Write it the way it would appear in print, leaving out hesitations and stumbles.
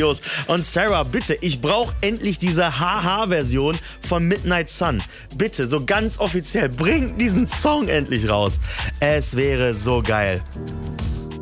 grandios. Und Sarah, bitte, ich brauche endlich diese Haha-Version von Midnight Sun. Bitte, so ganz offiziell, bringt diesen Song endlich raus. Es wäre so geil.